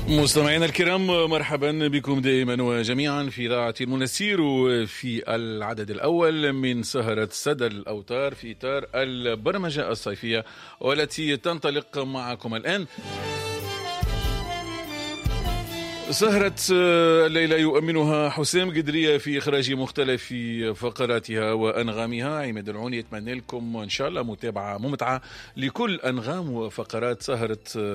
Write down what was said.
مستمعينا الكرام، مرحبا بكم دائما وجميعا في إذاعة المنسير وفي العدد الأول من سهرة سدى الأوتار في إطار البرمجة الصيفية والتي تنطلق معكم الآن. سهرة الليلة يؤمنها حسام قدرية في إخراج مختلف فقراتها وأنغامها. عماد العوني يتمنى لكم إن شاء الله متابعة ممتعة لكل أنغام وفقرات سهرة